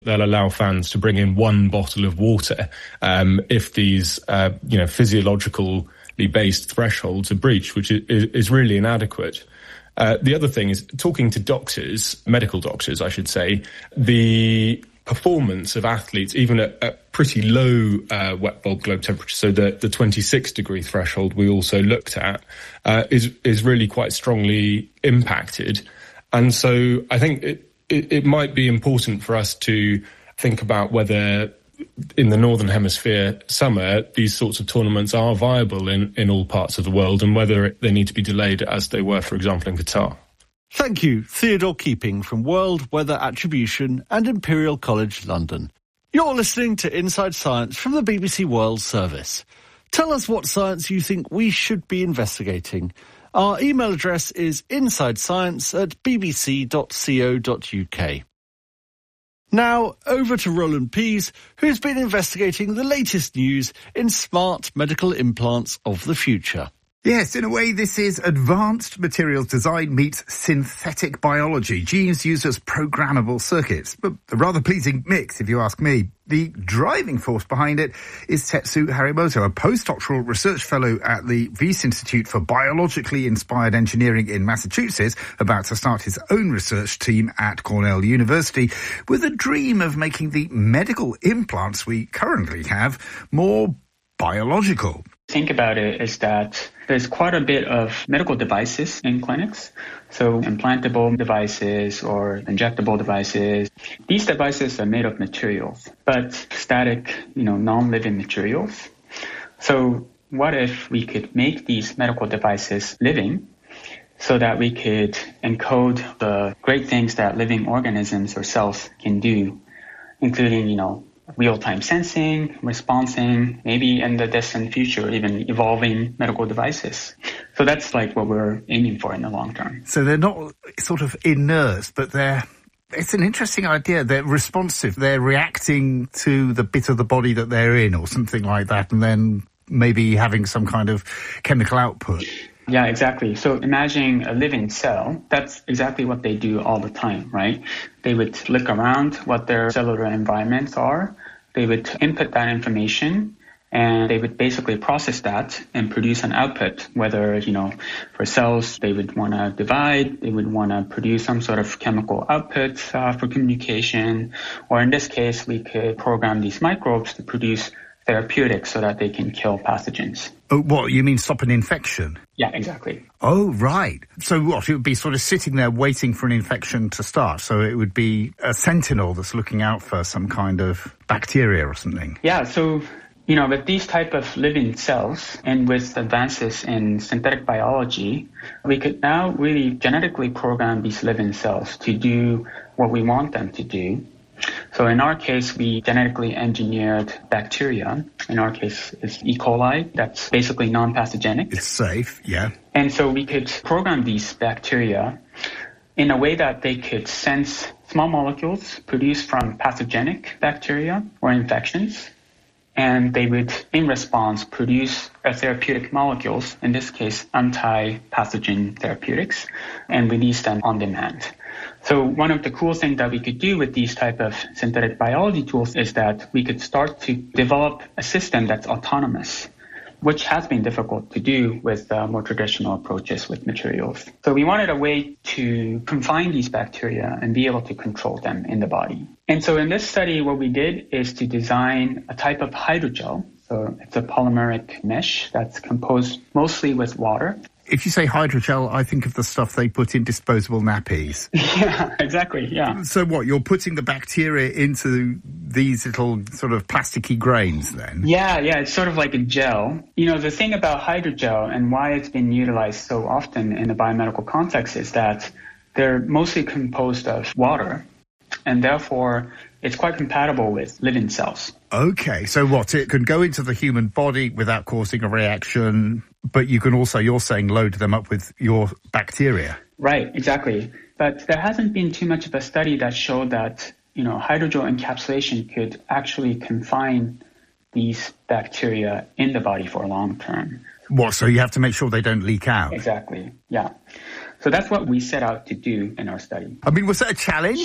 They'll allow fans to bring in 1 bottle of water if these, physiologically based thresholds are breached, which is really inadequate. The other thing is, talking to doctors, medical doctors, I should say, the performance of athletes, even at pretty low wet bulb globe temperature, so the 26-degree threshold we also looked at, is really quite strongly impacted. And so I think it might be important for us to think about whether in the Northern Hemisphere summer, these sorts of tournaments are viable in all parts of the world, and whether they need to be delayed as they were, for example, in Qatar. Thank you, Theodore Keeping from World Weather Attribution and Imperial College London. You're listening to Inside Science from the BBC World Service. Tell us what science you think we should be investigating. Our email address is insidescience@bbc.co.uk. Now, over to Roland Pease, who's been investigating the latest news in smart medical implants of the future. Yes, in a way, this is advanced materials design meets synthetic biology. Genes used as programmable circuits. But a rather pleasing mix, if you ask me. The driving force behind it is Tetsu Harimoto, a postdoctoral research fellow at the Wyss Institute for Biologically Inspired Engineering in Massachusetts, about to start his own research team at Cornell University, with a dream of making the medical implants we currently have more biological. Think about it is that there's quite a bit of medical devices in clinics. So implantable devices or injectable devices. These devices are made of materials, but static, non-living materials. So what if we could make these medical devices living so that we could encode the great things that living organisms or cells can do, including, real-time sensing, responding, maybe in the distant future, even evolving medical devices. So that's like what we're aiming for in the long term. So they're not sort of inert, but it's an interesting idea. They're responsive. They're reacting to the bit of the body that they're in or something like that, and then maybe having some kind of chemical output. Yeah, exactly. So imagine a living cell. That's exactly what they do all the time, right? They would look around what their cellular environments are. They would input that information and they would basically process that and produce an output, whether, for cells, they would want to divide, they would want to produce some sort of chemical output for communication, or in this case, we could program these microbes to produce therapeutics so that they can kill pathogens. Oh, what, you mean stop an infection? Yeah, exactly. Oh, right. So what, it would be sort of sitting there waiting for an infection to start. So it would be a sentinel that's looking out for some kind of bacteria or something. Yeah, so, with these type of living cells and with advances in synthetic biology, we could now really genetically program these living cells to do what we want them to do. So in our case, we genetically engineered bacteria. In our case, it's E. coli. That's basically non-pathogenic. It's safe, yeah. And so we could program these bacteria in a way that they could sense small molecules produced from pathogenic bacteria or infections. And they would, in response, produce therapeutic molecules, in this case, anti-pathogen therapeutics, and release them on demand. So one of the cool things that we could do with these type of synthetic biology tools is that we could start to develop a system that's autonomous, which has been difficult to do with more traditional approaches with materials. So we wanted a way to confine these bacteria and be able to control them in the body. And so in this study, what we did is to design a type of hydrogel. So it's a polymeric mesh that's composed mostly with water. If you say hydrogel, I think of the stuff they put in disposable nappies. Yeah, exactly, yeah. So what, you're putting the bacteria into these little sort of plasticky grains then? Yeah, it's sort of like a gel. The thing about hydrogel and why it's been utilized so often in the biomedical context is that they're mostly composed of water, and therefore it's quite compatible with living cells. Okay, so what, it can go into the human body without causing a reaction, but you can also, you're saying, load them up with your bacteria. Right, exactly. But there hasn't been too much of a study that showed that, hydrogel encapsulation could actually confine these bacteria in the body for long term. What, so you have to make sure they don't leak out? Exactly, yeah. So that's what we set out to do in our study. I mean, was that a challenge?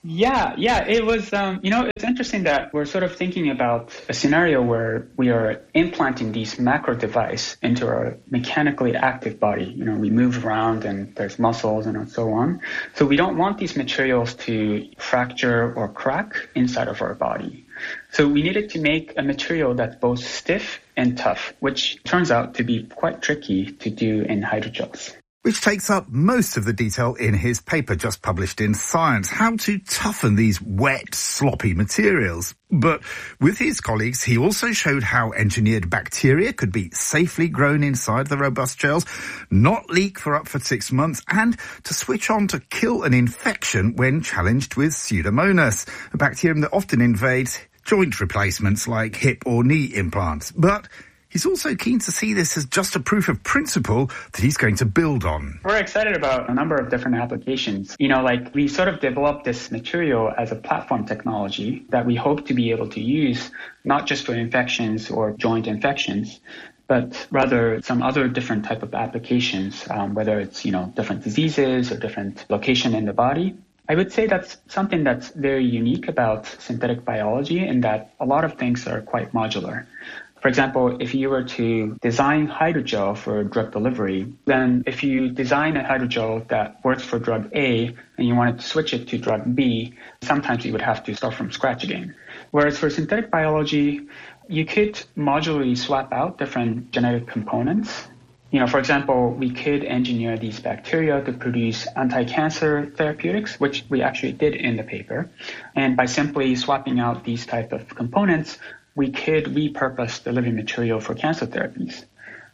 Yeah, it was, it's interesting that we're sort of thinking about a scenario where we are implanting these macro device into our mechanically active body. We move around and there's muscles and so on. So we don't want these materials to fracture or crack inside of our body. So we needed to make a material that's both stiff and tough, which turns out to be quite tricky to do in hydrogels. Which takes up most of the detail in his paper just published in Science, how to toughen these wet, sloppy materials. But with his colleagues, he also showed how engineered bacteria could be safely grown inside the robust gels, not leak for up to 6 months, and to switch on to kill an infection when challenged with Pseudomonas, a bacterium that often invades joint replacements like hip or knee implants. But he's also keen to see this as just a proof of principle that he's going to build on. We're excited about a number of different applications. We sort of developed this material as a platform technology that we hope to be able to use not just for infections or joint infections, but rather some other different type of applications, whether it's, different diseases or different location in the body. I would say that's something that's very unique about synthetic biology in that a lot of things are quite modular. For example, if you were to design hydrogel for drug delivery, then if you design a hydrogel that works for drug A and you wanted to switch it to drug B, sometimes you would have to start from scratch again. Whereas for synthetic biology, you could modularly swap out different genetic components. For example, we could engineer these bacteria to produce anti-cancer therapeutics, which we actually did in the paper. And by simply swapping out these type of components, we could repurpose the living material for cancer therapies.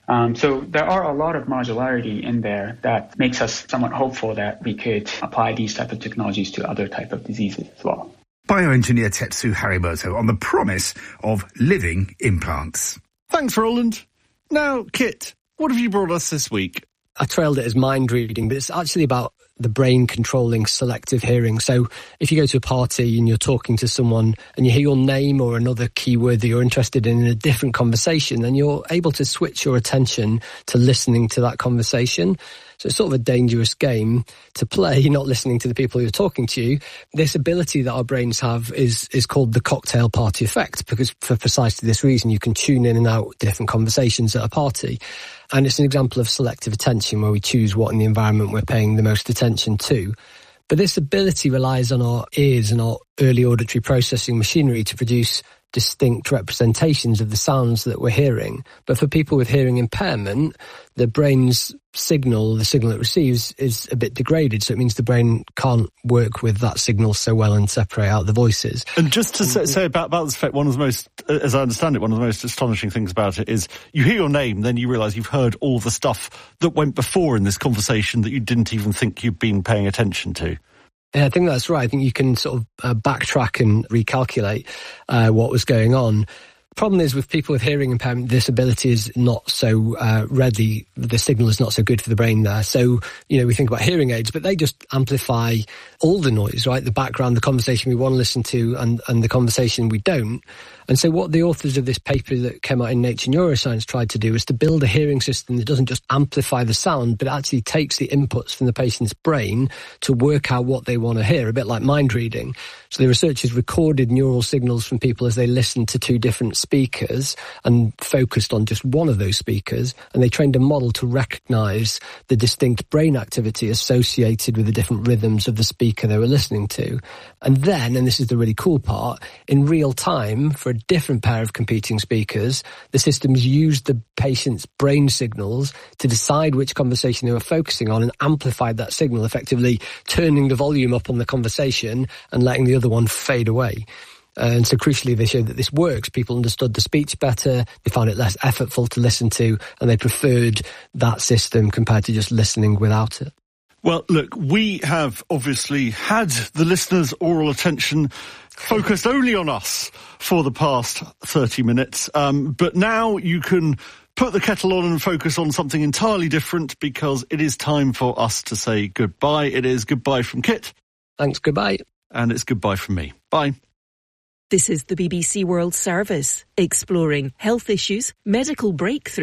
So there are a lot of modularity in there that makes us somewhat hopeful that we could apply these type of technologies to other type of diseases as well. Bioengineer Tetsu Harimoto on the promise of living implants. Thanks, Roland. Now, Kit, what have you brought us this week? I trailed it as mind reading, but it's actually about the brain controlling selective hearing. So if you go to a party and you're talking to someone and you hear your name or another keyword that you're interested in a different conversation, then you're able to switch your attention to listening to that conversation. So it's sort of a dangerous game to play, not listening to the people who are talking to you. This ability that our brains have is called the cocktail party effect, because for precisely this reason, you can tune in and out different conversations at a party. And it's an example of selective attention where we choose what in the environment we're paying the most attention to. But this ability relies on our ears and our early auditory processing machinery to produce distinct representations of the sounds that we're hearing. But for people with hearing impairment, the brain's signal, the signal it receives, is a bit degraded. So it means the brain can't work with that signal so well and separate out the voices. And just to say about this effect, one of the most, as I understand it, one of the most astonishing things about it is you hear your name, then you realise you've heard all the stuff that went before in this conversation that you didn't even think you'd been paying attention to. Yeah, I think that's right. I think you can sort of backtrack and recalculate what was going on. Problem is with people with hearing impairment, this ability is not so readily, the signal is not so good for the brain there. So, we think about hearing aids, but they just amplify all the noise, right? The background, the conversation we want to listen to and the conversation we don't. And so what the authors of this paper that came out in Nature Neuroscience tried to do is to build a hearing system that doesn't just amplify the sound, but actually takes the inputs from the patient's brain to work out what they want to hear, a bit like mind reading. So the researchers recorded neural signals from people as they listened to two different speakers and focused on just one of those speakers, and they trained a model to recognize the distinct brain activity associated with the different rhythms of the speaker they were listening to. And then, and this is the really cool part, in real time, for a different pair of competing speakers, the systems used the patient's brain signals to decide which conversation they were focusing on and amplified that signal, effectively turning the volume up on the conversation and letting the other one fade away. And so crucially, they showed that this works. People understood the speech better, they found it less effortful to listen to, and they preferred that system compared to just listening without it. Well, look, we have obviously had the listeners' oral attention focused only on us for the past 30 minutes. But now you can put the kettle on and focus on something entirely different, because it is time for us to say goodbye. It is goodbye from Kit. Thanks, goodbye. And it's goodbye from me. Bye. This is the BBC World Service, exploring health issues, medical breakthroughs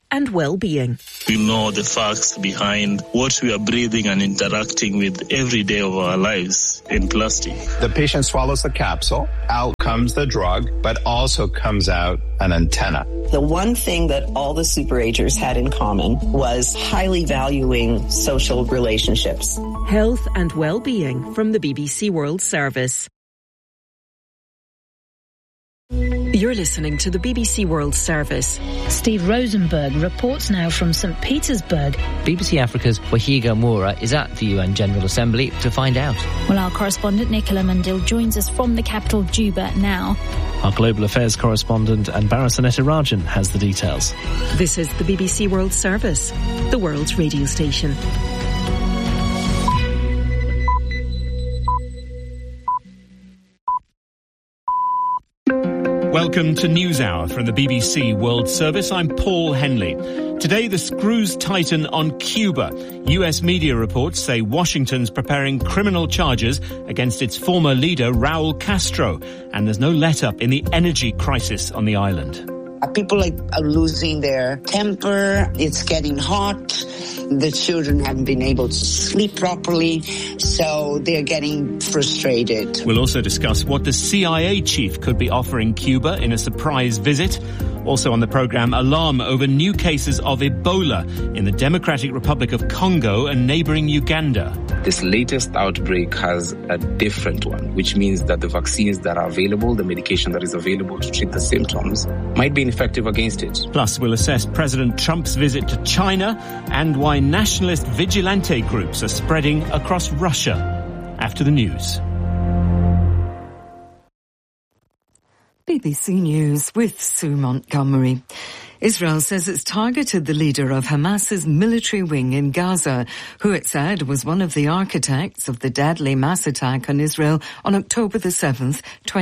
and well-being. We know the facts behind what we are breathing and interacting with every day of our lives in plastic. The patient swallows the capsule, out comes the drug, but also comes out an antenna. The one thing that all the superagers had in common was highly valuing social relationships. Health and well-being from the BBC World Service. You're listening to the BBC World Service. Steve Rosenberg reports now from St. Petersburg. BBC Africa's Wahiga Moura is at the UN General Assembly to find out. Well, our correspondent Nicola Mundil joins us from the capital Juba now. Our global affairs correspondent and Barasaneta Rajan has the details. This is the BBC World Service, the world's radio station. Welcome to NewsHour from the BBC World Service. I'm Paul Henley. Today, the screws tighten on Cuba. US media reports say Washington's preparing criminal charges against its former leader, Raul Castro. And there's no let-up in the energy crisis on the island. People are losing their temper. It's getting hot. The children haven't been able to sleep properly, so they're getting frustrated. We'll also discuss what the CIA chief could be offering Cuba in a surprise visit. Also on the programme, alarm over new cases of Ebola in the Democratic Republic of Congo and neighbouring Uganda. This latest outbreak has a different one, which means that the vaccines that are available, the medication that is available to treat the symptoms, might be ineffective against it. Plus, we'll assess President Trump's visit to China and why nationalist vigilante groups are spreading across Russia. After the news. BBC News with Sue Montgomery. Israel says it's targeted the leader of Hamas's military wing in Gaza, who it said was one of the architects of the deadly mass attack on Israel on October the 7th,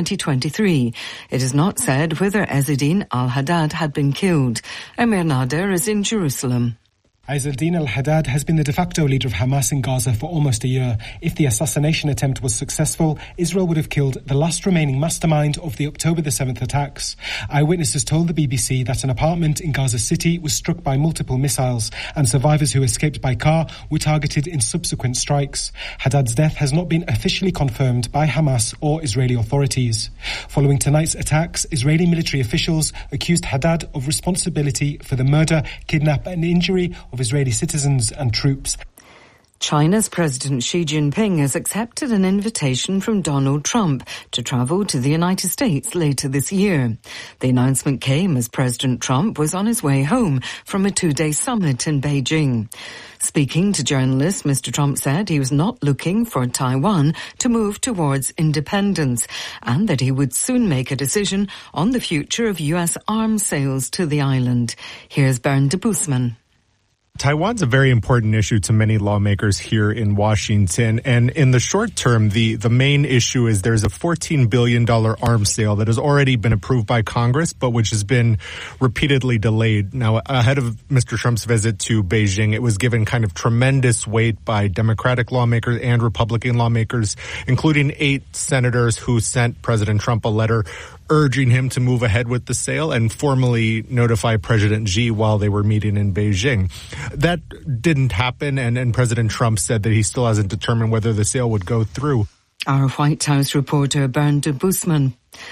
2023. It is not said whether Ezzedine al-Haddad had been killed. Amir Nader is in Jerusalem. Ezzedine al-Haddad has been the de facto leader of Hamas in Gaza for almost a year. If the assassination attempt was successful, Israel would have killed the last remaining mastermind of the October the 7th attacks. Eyewitnesses told the BBC that an apartment in Gaza City was struck by multiple missiles, and survivors who escaped by car were targeted in subsequent strikes. Haddad's death has not been officially confirmed by Hamas or Israeli authorities. Following tonight's attacks, Israeli military officials accused Haddad of responsibility for the murder, kidnap and injury of Israeli citizens and troops. China's President Xi Jinping has accepted an invitation from Donald Trump to travel to the United States later this year. The announcement came as President Trump was on his way home from a two-day summit in Beijing. Speaking to journalists, Mr. Trump said he was not looking for Taiwan to move towards independence and that he would soon make a decision on the future of U.S. arms sales to the island. Here's Bernd de Boesman. Taiwan's a very important issue to many lawmakers here in Washington. And in the short term, the main issue is there's a $14 billion arms sale that has already been approved by Congress, but which has been repeatedly delayed. Now, ahead of Mr. Trump's visit to Beijing, it was given kind of tremendous weight by Democratic lawmakers and Republican lawmakers, including 8 senators who sent President Trump a letter urging him to move ahead with the sale and formally notify President Xi while they were meeting in Beijing. That didn't happen, and President Trump said that he still hasn't determined whether the sale would go through. Our White House reporter Bernd de Boesman.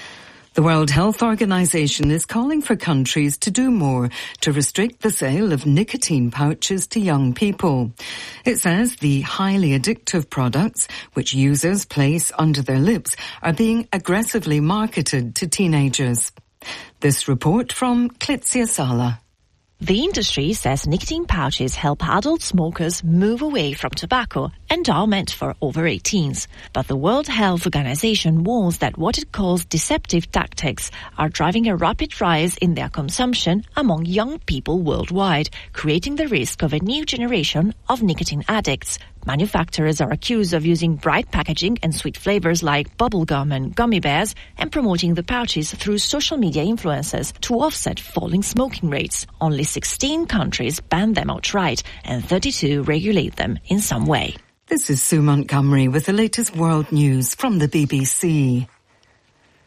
The World Health Organization is calling for countries to do more to restrict the sale of nicotine pouches to young people. It says the highly addictive products, which users place under their lips, are being aggressively marketed to teenagers. This report from Klitsia Sala. The industry says nicotine pouches help adult smokers move away from tobacco and are meant for over 18s. But the World Health Organization warns that what it calls deceptive tactics are driving a rapid rise in their consumption among young people worldwide, creating the risk of a new generation of nicotine addicts. Manufacturers are accused of using bright packaging and sweet flavors like bubblegum and gummy bears and promoting the pouches through social media influencers to offset falling smoking rates. Only 16 countries ban them outright and 32 regulate them in some way. This is Sue Montgomery with the latest world news from the BBC.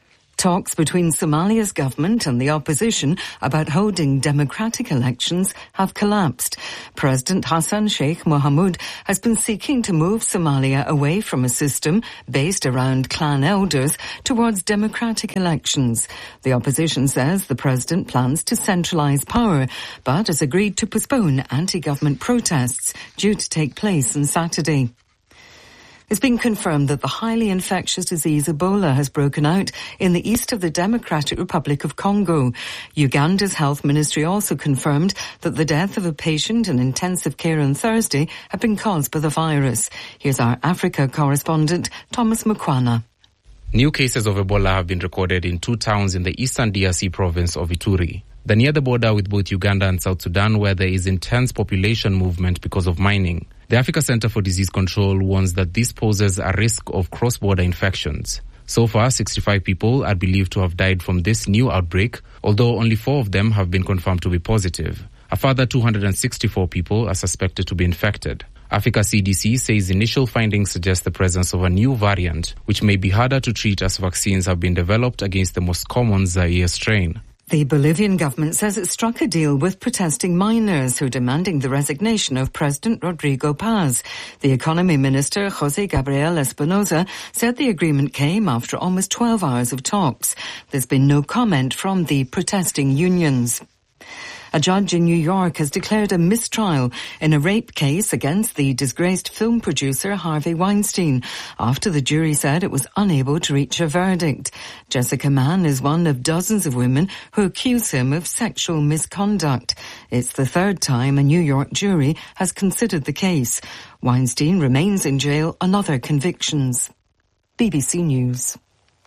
Talks between Somalia's government and the opposition about holding democratic elections have collapsed. President Hassan Sheikh Mohamud has been seeking to move Somalia away from a system based around clan elders towards democratic elections. The opposition says the president plans to centralise power, but has agreed to postpone anti-government protests due to take place on Saturday. It's been confirmed that the highly infectious disease Ebola has broken out in the east of the Democratic Republic of Congo. Uganda's health ministry also confirmed that the death of a patient in intensive care on Thursday had been caused by the virus. Here's our Africa correspondent, Thomas Mukwana. New cases of Ebola have been recorded in 2 towns in the eastern DRC province of Ituri. They're near the border with both Uganda and South Sudan, where there is intense population movement because of mining. The Africa Center for Disease Control warns that this poses a risk of cross-border infections. So far, 65 people are believed to have died from this new outbreak, although only 4 of them have been confirmed to be positive. A further 264 people are suspected to be infected. Africa CDC says initial findings suggest the presence of a new variant, which may be harder to treat as vaccines have been developed against the most common Zaire strain. The Bolivian government says it struck a deal with protesting miners who are demanding the resignation of President Rodrigo Paz. The economy minister, José Gabriel Espinosa, said the agreement came after almost 12 hours of talks. There's been no comment from the protesting unions. A judge in New York has declared a mistrial in a rape case against the disgraced film producer Harvey Weinstein after the jury said it was unable to reach a verdict. Jessica Mann is one of dozens of women who accuse him of sexual misconduct. It's the 3rd time a New York jury has considered the case. Weinstein remains in jail on other convictions. BBC News.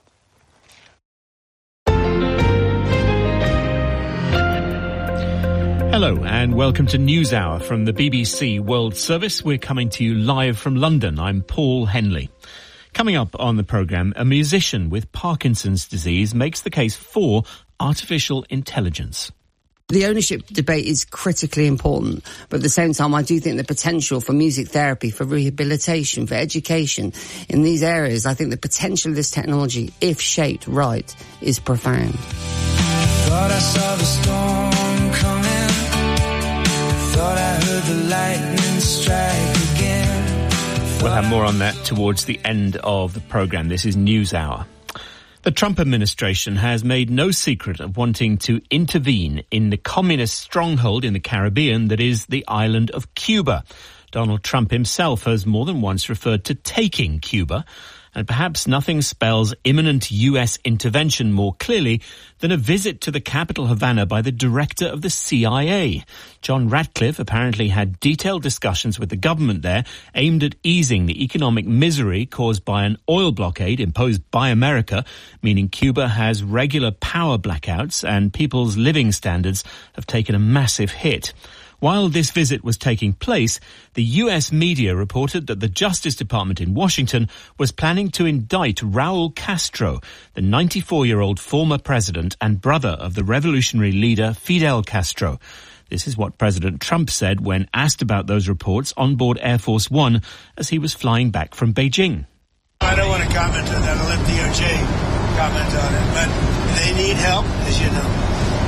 Hello and welcome to NewsHour from the BBC World Service. We're coming to you live from London. I'm Paul Henley. Coming up on the programme, a musician with Parkinson's disease makes the case for artificial intelligence. The ownership debate is critically important, but at the same time I do think the potential for music therapy, for rehabilitation, for education in these areas, I think the potential of this technology, if shaped right, is profound. Thought I saw the storm coming. Thought I heard the lightning strike again. We'll have more on that towards the end of the programme. This is NewsHour. The Trump administration has made no secret of wanting to intervene in the communist stronghold in the Caribbean that is the island of Cuba. Donald Trump himself has more than once referred to taking Cuba. And perhaps nothing spells imminent US intervention more clearly than a visit to the capital Havana by the director of the CIA. John Ratcliffe apparently had detailed discussions with the government there aimed at easing the economic misery caused by an oil blockade imposed by America, meaning Cuba has regular power blackouts and people's living standards have taken a massive hit. While this visit was taking place, the US media reported that the Justice Department in Washington was planning to indict Raul Castro, the 94-year-old former president and brother of the revolutionary leader Fidel Castro. This is what President Trump said when asked about those reports on board Air Force One as he was flying back from Beijing. I don't want to comment on that. I'll let DOJ comment on it. But they need help, as you know.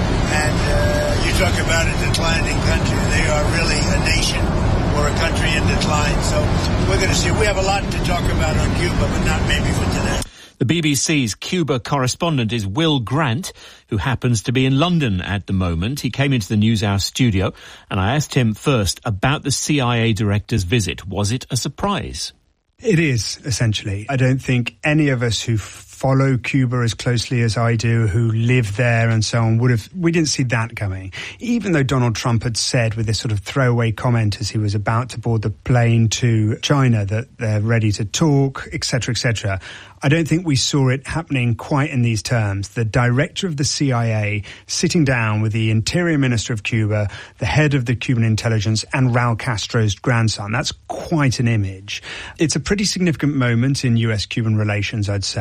And you talk about a declining country. They are really a nation or a country in decline. So we're going to see. We have a lot to talk about on Cuba, but not maybe for today. The BBC's Cuba correspondent is Will Grant, who happens to be in London at the moment. He came into the NewsHour studio, and I asked him first about the CIA director's visit. Was it a surprise? It is, essentially. I don't think any of us who follow Cuba as closely as I do, who live there and so on, we didn't see that coming. Even though Donald Trump had said with this sort of throwaway comment as he was about to board the plane to China that they're ready to talk, etc., etc., I don't think we saw it happening quite in these terms. The director of the CIA sitting down with the interior minister of Cuba, the head of the Cuban intelligence, and Raul Castro's grandson. That's quite an image. It's a pretty significant moment in US-Cuban relations, I'd say.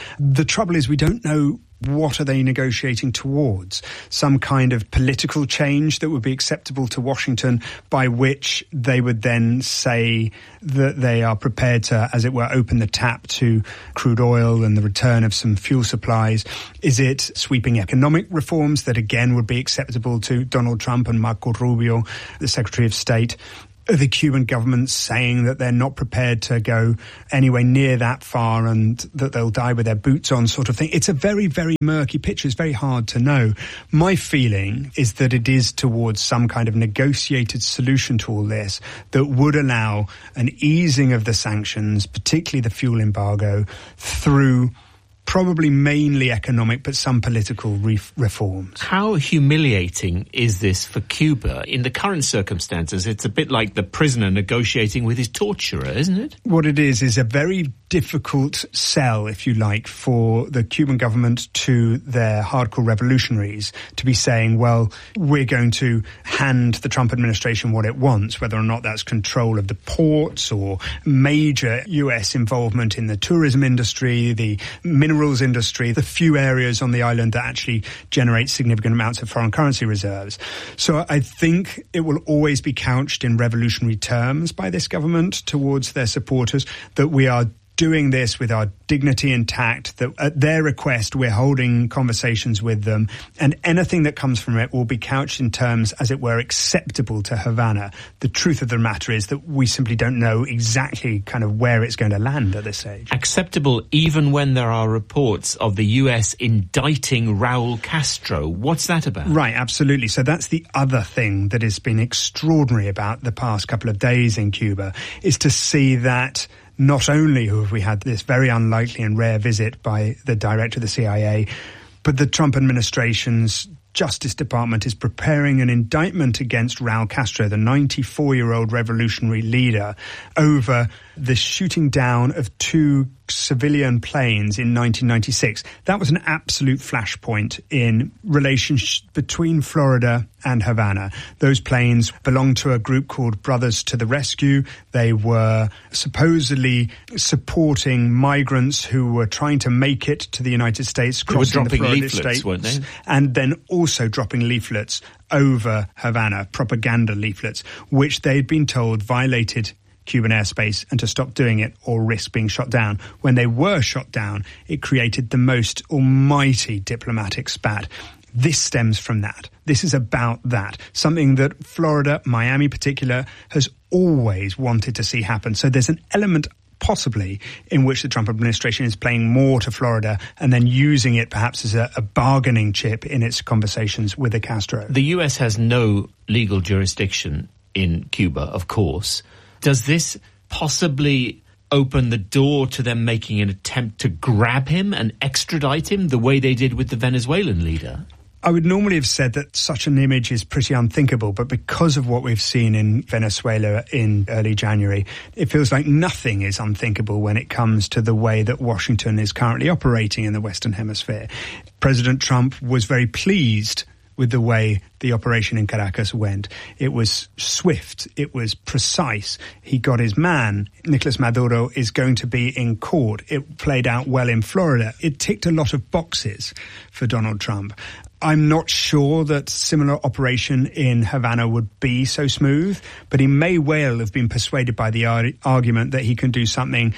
The trouble is we don't know what are they negotiating towards? Some kind of political change that would be acceptable to Washington, by which they would then say that they are prepared to, as it were, open the tap to crude oil and the return of some fuel supplies? Is it sweeping economic reforms that again would be acceptable to Donald Trump and Marco Rubio, the Secretary of State? The Cuban government saying that they're not prepared to go anywhere near that far and that they'll die with their boots on, sort of thing. It's a very, very murky picture. It's very hard to know. My feeling is that it is towards some kind of negotiated solution to all this that would allow an easing of the sanctions, particularly the fuel embargo, through probably mainly economic, but some political reforms. How humiliating is this for Cuba? In the current circumstances, it's a bit like the prisoner negotiating with his torturer, isn't it? What it is a very difficult sell, if you like, for the Cuban government to their hardcore revolutionaries to be saying, well, we're going to hand the Trump administration what it wants, whether or not that's control of the ports or major US involvement in the tourism industry, the minerals industry, the few areas on the island that actually generate significant amounts of foreign currency reserves. So I think it will always be couched in revolutionary terms by this government towards their supporters, that we are doing this with our dignity intact, that at their request we're holding conversations with them, and anything that comes from it will be couched in terms, as it were, acceptable to Havana. The truth of the matter is that we simply don't know exactly kind of where it's going to land at this stage. Acceptable even when there are reports of the US indicting Raul Castro. What's that about? Right, absolutely. So that's the other thing that has been extraordinary about the past couple of days in Cuba, is to see that not only have we had this very unlikely and rare visit by the director of the CIA, but the Trump administration's Justice Department is preparing an indictment against Raul Castro, the 94-year-old revolutionary leader, over the shooting down of two civilian planes in 1996. That was an absolute flashpoint in relations between Florida and Havana. Those planes belonged to a group called Brothers to the Rescue. They were supposedly supporting migrants who were trying to make it to the United States, crossing the Florida states, weren't they? And then also dropping leaflets over Havana, propaganda leaflets, which they'd been told violated Cuban airspace and to stop doing it or risk being shot down. When they were shot down, it created the most almighty diplomatic spat. This stems from that. This is about that. Something that Florida, Miami in particular, has always wanted to see happen. So there's an element possibly in which the Trump administration is playing more to Florida and then using it perhaps as a bargaining chip in its conversations with the Castro. The US has no legal jurisdiction in Cuba, of course. Does this possibly open the door to them making an attempt to grab him and extradite him the way they did with the Venezuelan leader? I would normally have said that such an image is pretty unthinkable, but because of what we've seen in Venezuela in early January, it feels like nothing is unthinkable when it comes to the way that Washington is currently operating in the Western Hemisphere. President Trump was very pleased with the way the operation in Caracas went. It was swift. It was precise. He got his man. Nicolas Maduro is going to be in court. It played out well in Florida. It ticked a lot of boxes for Donald Trump. I'm not sure that similar operation in Havana would be so smooth, but he may well have been persuaded by the argument that he can do something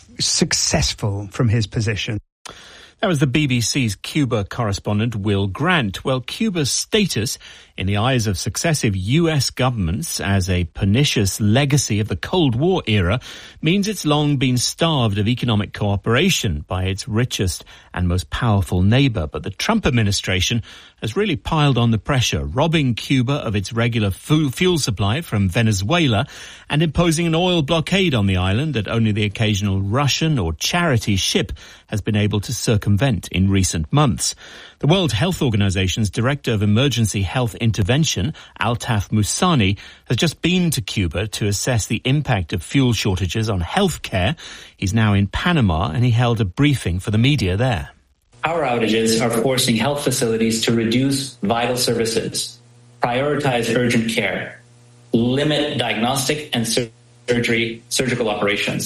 successful from his position. That was the BBC's Cuba correspondent, Will Grant. Well, Cuba's status in the eyes of successive US governments as a pernicious legacy of the Cold War era means it's long been starved of economic cooperation by its richest and most powerful neighbor. But the Trump administration has really piled on the pressure, robbing Cuba of its regular fuel supply from Venezuela and imposing an oil blockade on the island that only the occasional Russian or charity ship has been able to circumvent in recent months. The World Health Organization's Director of Emergency Health Intervention, Altaf Musani, has just been to Cuba to assess the impact of fuel shortages on healthcare. He's now in Panama and he held a briefing for the media there. Power outages are forcing health facilities to reduce vital services, prioritize urgent care, limit diagnostic and surgical operations.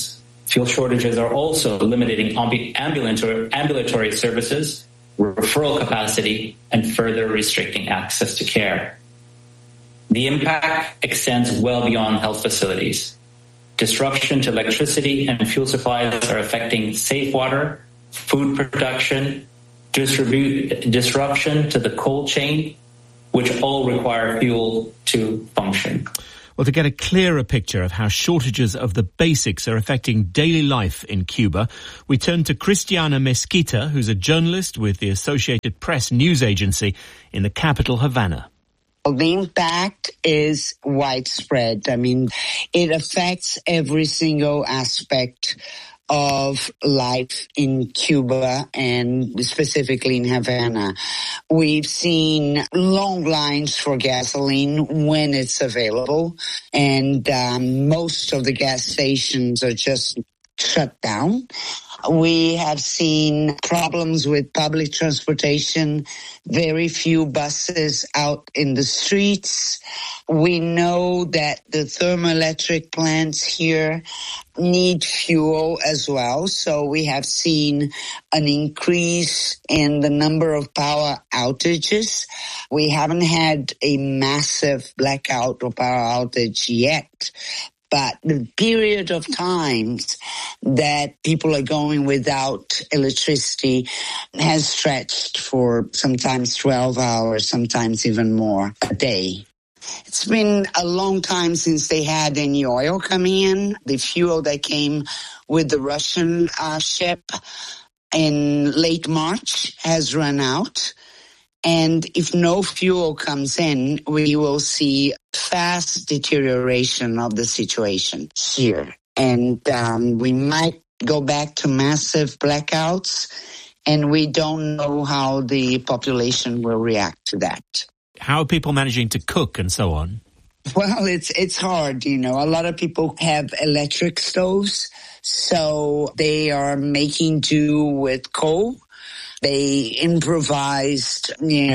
Fuel shortages are also limiting ambulatory services, referral capacity, and further restricting access to care. The impact extends well beyond health facilities. Disruption to electricity and fuel supplies are affecting safe water, food production, disruption to the cold chain, which all require fuel to function. Well, to get a clearer picture of how shortages of the basics are affecting daily life in Cuba, we turn to Cristiana Mesquita, who's a journalist with the Associated Press news agency in the capital, Havana. The impact is widespread. I mean, it affects every single aspect of life in Cuba and specifically in Havana. We've seen long lines for gasoline when it's available, and most of the gas stations are just shut down. We have seen problems with public transportation, very few buses out in the streets. We know that the thermoelectric plants here need fuel as well. So we have seen an increase in the number of power outages. We haven't had a massive blackout or power outage yet. But the period of times that people are going without electricity has stretched for sometimes 12 hours, sometimes even more a day. It's been a long time since they had any oil coming in. The fuel that came with the Russian ship in late March has run out. And if no fuel comes in, we will see fast deterioration of the situation here. And we might go back to massive blackouts, and we don't know how the population will react to that. How are people managing to cook and so on? Well, it's hard, you know. A lot of people have electric stoves, so they are making do with coal. They improvised,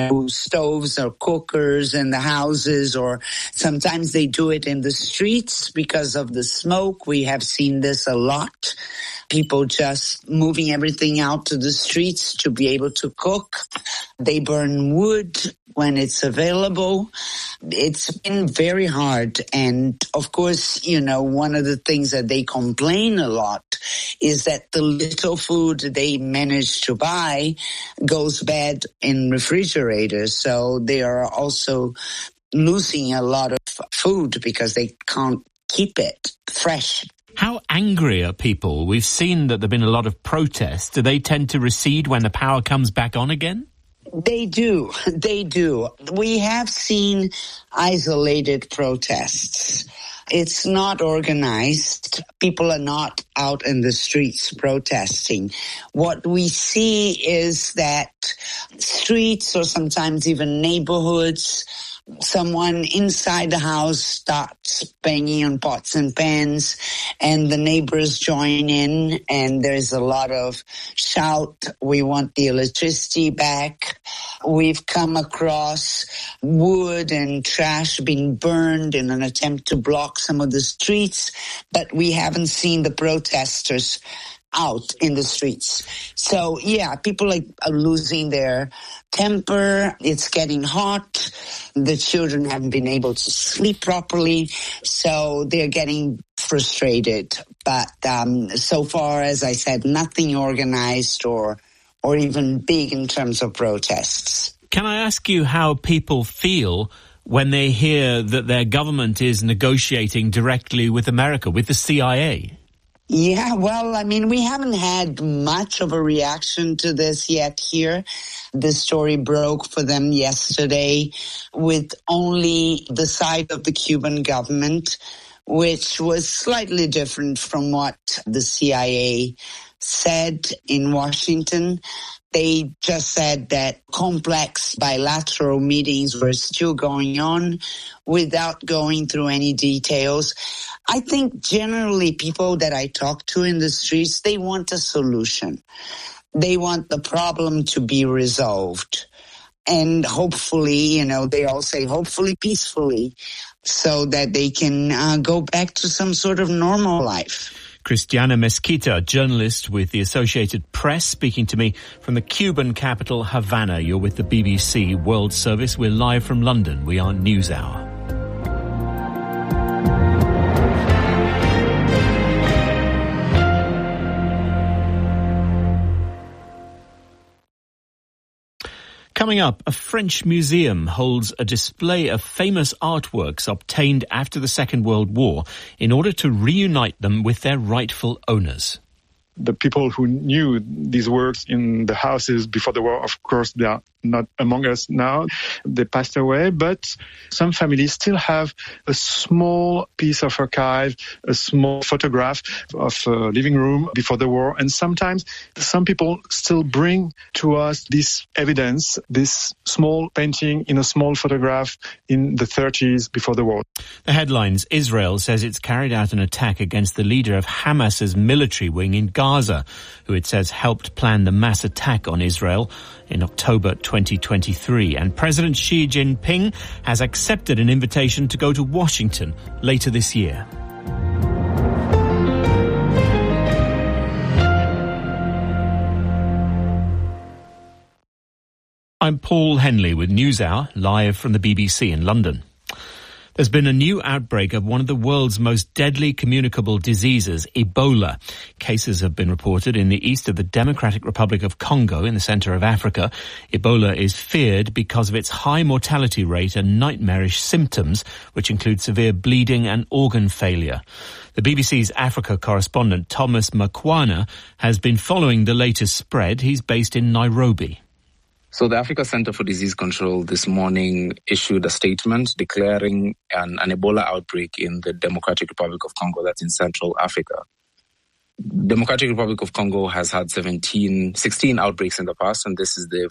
stoves or cookers in the houses, or sometimes they do it in the streets because of the smoke. We have seen this a lot. People just moving everything out to the streets to be able to cook. They burn wood when it's available. It's been very hard. And of course, one of the things that they complain a lot is that the little food they manage to buy goes bad in refrigerators. So they are also losing a lot of food because they can't keep it fresh. How angry are people? We've seen that there have been a lot of protests. Do they tend to recede when the power comes back on again? They do. They do. We have seen isolated protests. It's not organized. People are not out in the streets protesting. What we see is that streets or sometimes even neighborhoods, someone inside the house starts banging on pots and pans, and the neighbors join in, and there's a lot of shout, we want the electricity back. We've come across wood and trash being burned in an attempt to block some of the streets, but we haven't seen the protesters out in the streets. So, yeah, people are losing their temper. It's getting hot. The children haven't been able to sleep properly, so they're getting frustrated. But so far, as I said, nothing organized or even big in terms of protests. Can I ask you how people feel when they hear that their government is negotiating directly with America, with the CIA? Yeah, well, I mean, we haven't had much of a reaction to this yet here. The story broke for them yesterday with only the side of the Cuban government, which was slightly different from what the CIA said in Washington. They just said that complex bilateral meetings were still going on without going through any details. I think generally people that I talk to in the streets, they want a solution. They want the problem to be resolved. And hopefully, they all say hopefully peacefully, so that they can go back to some sort of normal life. Christiana Mesquita, journalist with the Associated Press, speaking to me from the Cuban capital, Havana. You're with the BBC World Service. We're live from London. We are NewsHour. Coming up, a French museum holds a display of famous artworks obtained after the Second World War in order to reunite them with their rightful owners. The people who knew these works in the houses before the war, of course, they are not among us now. They passed away, but some families still have a small piece of archive, a small photograph of a living room before the war. And sometimes some people still bring to us this evidence, this small painting in a small photograph in the 30s before the war. The headlines: Israel says it's carried out an attack against the leader of Hamas's military wing in Gaza, who it says helped plan the mass attack on Israel in October 2023. And President Xi Jinping has accepted an invitation to go to Washington later this year. I'm Paul Henley with NewsHour, live from the BBC in London. There's been a new outbreak of one of the world's most deadly communicable diseases, Ebola. Cases have been reported in the east of the Democratic Republic of Congo in the center of Africa. Ebola is feared because of its high mortality rate and nightmarish symptoms, which include severe bleeding and organ failure. The BBC's Africa correspondent Thomas Makwana has been following the latest spread. He's based in Nairobi. So the Africa Center for Disease Control this morning issued a statement declaring an Ebola outbreak in the Democratic Republic of Congo, that's in Central Africa. Democratic Republic of Congo has had 16 outbreaks in the past, and this is the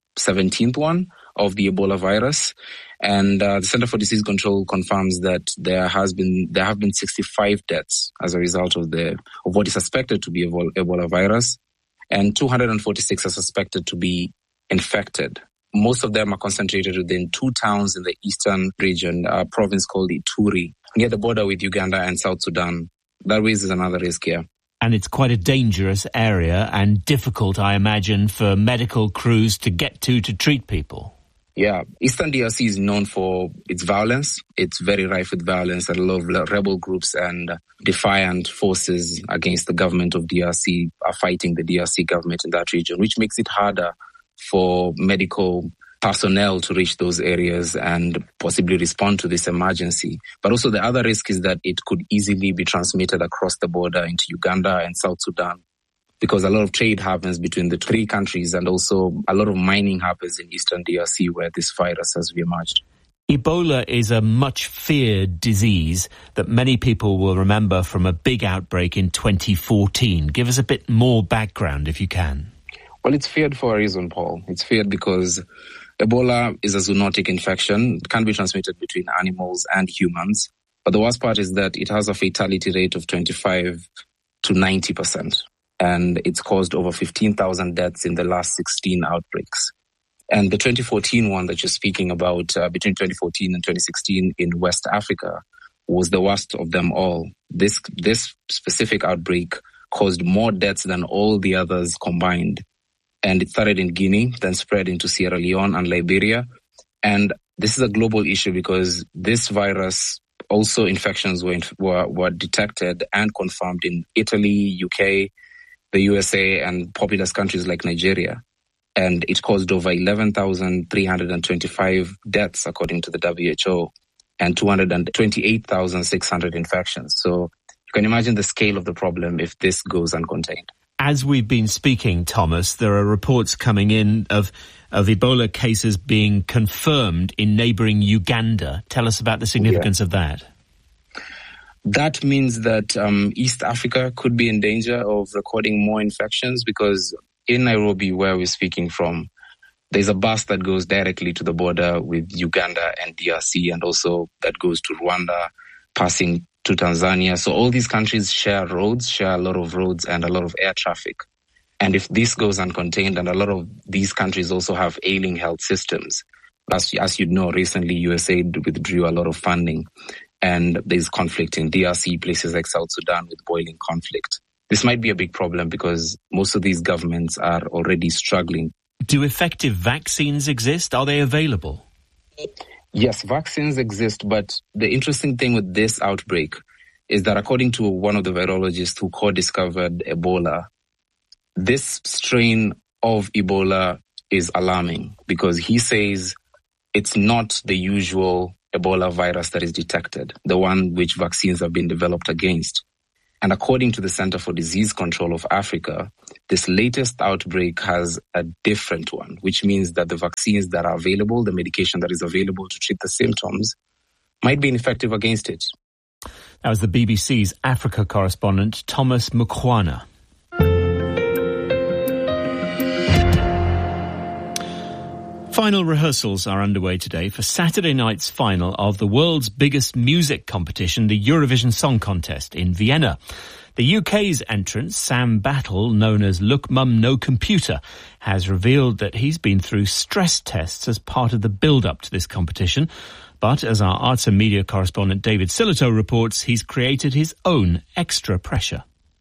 17th one of the Ebola virus. And the Center for Disease Control confirms that there have been 65 deaths as a result of what is suspected to be Ebola virus, and 246 are suspected to be infected. Most of them are concentrated within two towns in the eastern region, a province called Ituri, near the border with Uganda and South Sudan. That raises another risk here. And it's quite a dangerous area and difficult, I imagine, for medical crews to get to treat people. Yeah, Eastern DRC is known for its violence. It's very rife with violence, and a lot of rebel groups and defiant forces against the government of DRC are fighting the DRC government in that region, which makes it harder for medical personnel to reach those areas and possibly respond to this emergency. But also the other risk is that it could easily be transmitted across the border into Uganda and South Sudan, because a lot of trade happens between the three countries, and also a lot of mining happens in Eastern DRC where this virus has emerged. Ebola is a much feared disease that many people will remember from a big outbreak in 2014. Give us a bit more background if you can. Well, it's feared for a reason, Paul. It's feared because Ebola is a zoonotic infection. It can be transmitted between animals and humans. But the worst part is that it has a fatality rate of 25 to 90%. And it's caused over 15,000 deaths in the last 16 outbreaks. And the 2014 one that you're speaking about, between 2014 and 2016 in West Africa, was the worst of them all. This specific outbreak caused more deaths than all the others combined. And it started in Guinea, then spread into Sierra Leone and Liberia. And this is a global issue because this virus, also infections were detected and confirmed in Italy, UK, the USA, and populous countries like Nigeria. And it caused over 11,325 deaths, according to the WHO, and 228,600 infections. So you can imagine the scale of the problem if this goes uncontained. As we've been speaking, Thomas, there are reports coming in of Ebola cases being confirmed in neighbouring Uganda. Tell us about the significance of that. That means that East Africa could be in danger of recording more infections, because in Nairobi, where we're speaking from, there's a bus that goes directly to the border with Uganda and DRC, and also that goes to Rwanda, passing to Tanzania. So all these countries share a lot of roads and a lot of air traffic. And if this goes uncontained, and a lot of these countries also have ailing health systems, as you know, recently USAID withdrew a lot of funding. and there's conflict in DRC, places like South Sudan with boiling conflict. This might be a big problem because most of these governments are already struggling. Do effective vaccines exist? Are they available? Yes, vaccines exist, but the interesting thing with this outbreak is that according to one of the virologists who co-discovered Ebola, this strain of Ebola is alarming because he says it's not the usual Ebola virus that is detected, the one which vaccines have been developed against. And according to the Center for Disease Control of Africa, this latest outbreak has a different one, which means that the vaccines that are available, the medication that is available to treat the symptoms, might be ineffective against it. That was the BBC's Africa correspondent, Thomas Mukwana. Final rehearsals are underway today for Saturday night's final of the world's biggest music competition, the Eurovision Song Contest in Vienna. The UK's entrant, Sam Battle, known as Look Mum No Computer, has revealed that he's been through stress tests as part of the build-up to this competition. But as our arts and media correspondent David Silito reports, he's created his own extra pressure.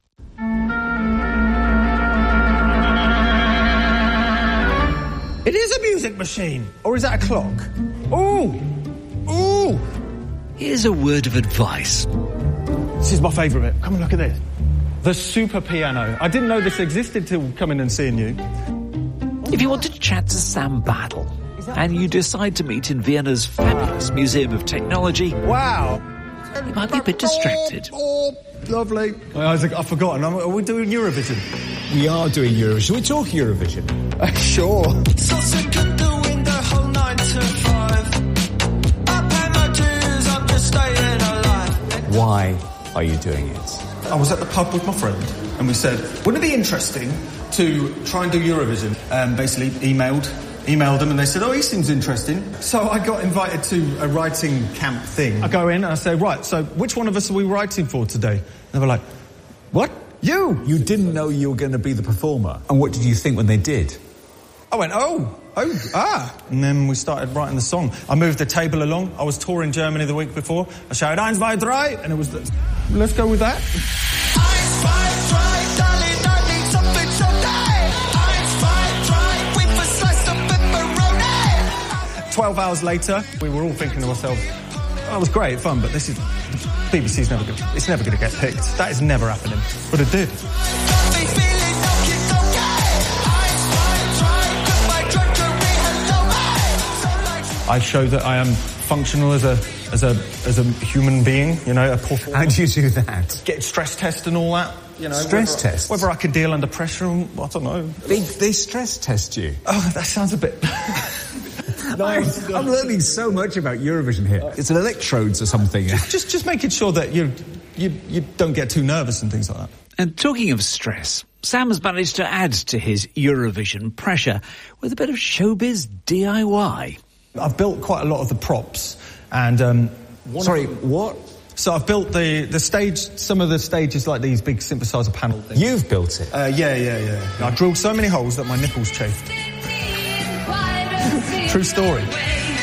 It is a music machine. Or is that a clock? Ooh! Ooh! Here's a word of advice. This is my favourite bit. Come and look at this. The super piano. I didn't know this existed till coming and seeing you. If you want to chat to Sam Battle and you decide to meet in Vienna's fabulous Museum of Technology... Wow! You might be a bit distracted. Oh, lovely. Isaac, I've forgotten. Are we doing Eurovision? We are doing Eurovision. We're talking Eurovision. Sure. So sick of doing the whole 9 to 5. I pay my dues, I'm just staying alive. Why are you doing it? I was at the pub with my friend and we said, wouldn't it be interesting to try and do Eurovision? Basically emailed them and they said, oh, he seems interesting. So I got invited to a writing camp thing. I go in and I say, right, so which one of us are we writing for today? And they were like, what? You! You didn't know you were going to be the performer. And what did you think when they did? I went, And then we started writing the song. I moved the table along. I was touring Germany the week before. I shouted, 1, 2, 3, and it was, let's go with that. 12 hours later, we were all thinking to ourselves, that was great fun, but this is, BBC's never going to get picked. That is never happening. But it did. I show that I am functional as a human being, you know. How do you do that? Get stress test and all that, you know. Stress test? Whether I can deal under pressure, I don't know. They stress test you? Oh, that sounds a bit... I'm learning so much about Eurovision here. It's an electrodes or something. Just making sure that you don't get too nervous and things like that. And talking of stress, Sam has managed to add to his Eurovision pressure with a bit of showbiz DIY. I've built quite a lot of the props and... Sorry, what? So I've built the stage, some of the stages like these big synthesizer panel things. You've built it? Yeah. I drilled so many holes that my nipples chafed. True story.